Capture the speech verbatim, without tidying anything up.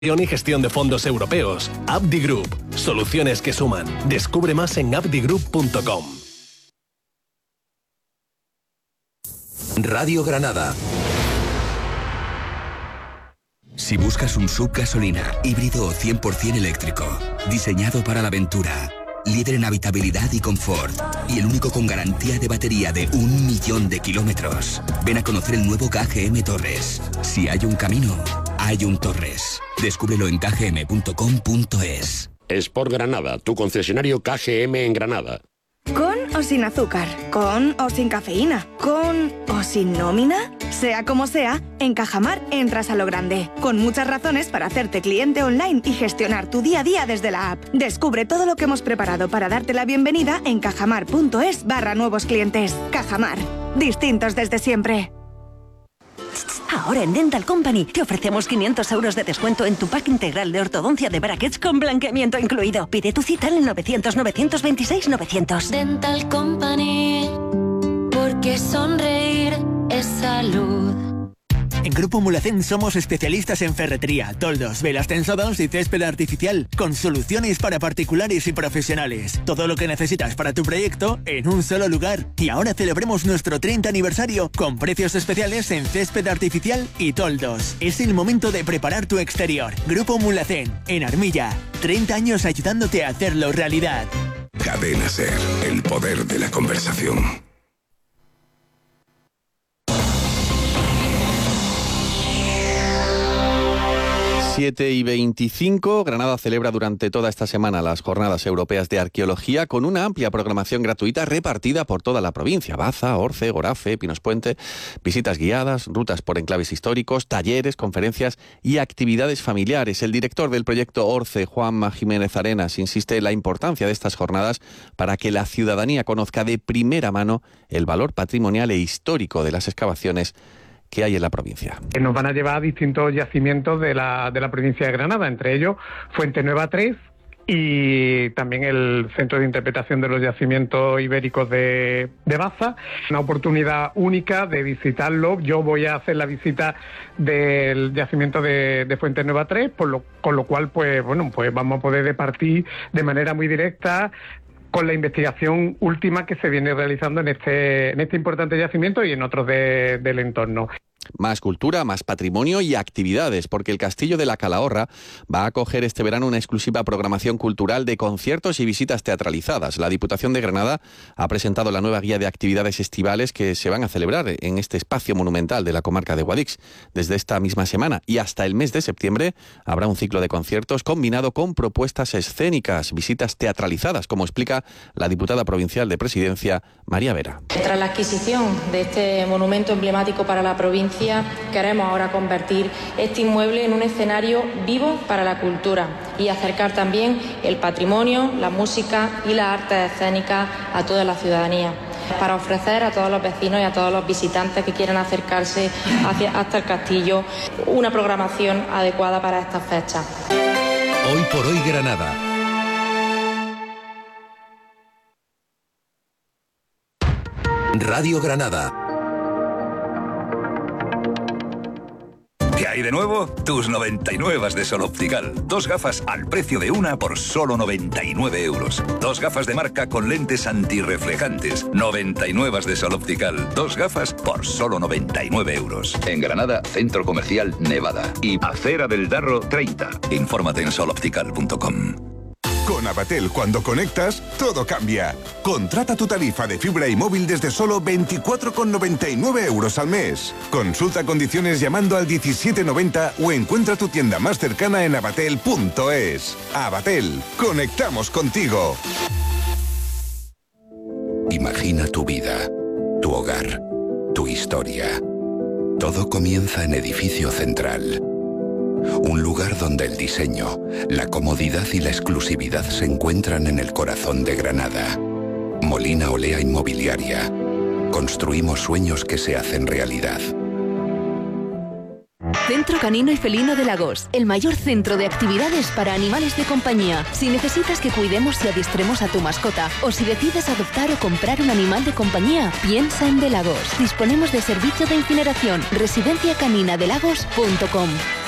y gestión de fondos europeos. Abdi Group. Soluciones que suman. Descubre más en abdi group punto com. Radio Granada. Si buscas un sub gasolina, híbrido o cien por ciento eléctrico, diseñado para la aventura, líder en habitabilidad y confort, y el único con garantía de batería de un millón de kilómetros, ven a conocer el nuevo K G M Torres. Si hay un camino, hay un Torres. Descúbrelo en k g m punto com punto es. Sport Granada, tu concesionario K G M en Granada. ¿Con o sin azúcar? ¿Con o sin cafeína? ¿Con o sin nómina? Sea como sea, en Cajamar entras a lo grande, con muchas razones para hacerte cliente online y gestionar tu día a día desde la app. Descubre todo lo que hemos preparado para darte la bienvenida en cajamar punto es barra nuevos clientes. Cajamar, distintos desde siempre. Ahora en Dental Company te ofrecemos quinientos euros de descuento en tu pack integral de ortodoncia de brackets con blanqueamiento incluido. Pide tu cita en el novecientos, novecientos veintiséis, novecientos. Dental Company, porque sonreír es salud. En Grupo Mulhacén somos especialistas en ferretería, toldos, velas tensadas y césped artificial, con soluciones para particulares y profesionales. Todo lo que necesitas para tu proyecto en un solo lugar. Y ahora celebremos nuestro treinta aniversario con precios especiales en césped artificial y toldos. Es el momento de preparar tu exterior. Grupo Mulhacén, en Armilla. treinta años ayudándote a hacerlo realidad. Cadena Ser, el poder de la conversación. siete y veinticinco, Granada celebra durante toda esta semana las Jornadas Europeas de Arqueología con una amplia programación gratuita repartida por toda la provincia. Baza, Orce, Gorafe, Pinospuente, visitas guiadas, rutas por enclaves históricos, talleres, conferencias y actividades familiares. El director del proyecto Orce, Juanma Jiménez Arenas, insiste en la importancia de estas jornadas para que la ciudadanía conozca de primera mano el valor patrimonial e histórico de las excavaciones que hay en la provincia. Nos van a llevar a distintos yacimientos de la, de la provincia de Granada, entre ellos Fuente Nueva tres y también el Centro de Interpretación de los Yacimientos Ibéricos de, de Baza. Una oportunidad única de visitarlo. Yo voy a hacer la visita del yacimiento de, de Fuente Nueva tres, por lo, con lo cual pues bueno pues vamos a poder departir de manera muy directa con la investigación última que se viene realizando en este, en este importante yacimiento y en otros de, del entorno. Más cultura, más patrimonio y actividades, porque el Castillo de la Calahorra va a acoger este verano una exclusiva programación cultural de conciertos y visitas teatralizadas. La Diputación de Granada ha presentado la nueva guía de actividades estivales que se van a celebrar en este espacio monumental de la comarca de Guadix. Desde esta misma semana y hasta el mes de septiembre habrá un ciclo de conciertos combinado con propuestas escénicas, visitas teatralizadas, como explica la diputada provincial de Presidencia, María Vera. Tras la adquisición de este monumento emblemático para la provincia, queremos ahora convertir este inmueble en un escenario vivo para la cultura y acercar también el patrimonio, la música y las artes escénicas a toda la ciudadanía, para ofrecer a todos los vecinos y a todos los visitantes que quieran acercarse hacia, hasta el castillo una programación adecuada para estas fechas. Hoy por hoy Granada. Radio Granada. ¿Qué hay de nuevo? Tus noventa y nueve de Sol Optical. Dos gafas al precio de una por solo noventa y nueve euros. Dos gafas de marca con lentes antirreflejantes. noventa y nueve de Sol Optical. Dos gafas por solo noventa y nueve euros. En Granada, Centro Comercial Nevada. Y Acera del Darro treinta. Infórmate en sol optical punto com. Con Avatel, cuando conectas, todo cambia. Contrata tu tarifa de fibra y móvil desde solo veinticuatro con noventa y nueve euros al mes. Consulta condiciones llamando al diecisiete noventa o encuentra tu tienda más cercana en avatel punto es. Avatel, conectamos contigo. Imagina tu vida, tu hogar, tu historia. Todo comienza en Edificio Central. Un lugar donde el diseño, la comodidad y la exclusividad se encuentran en el corazón de Granada. Molina Olea Inmobiliaria. Construimos sueños que se hacen realidad. Centro Canino y Felino de Lagos, el mayor centro de actividades para animales de compañía. Si necesitas que cuidemos y adiestremos a tu mascota, o si decides adoptar o comprar un animal de compañía, piensa en De Lagos. Disponemos de servicio de incineración. residencia canina de lagos punto com.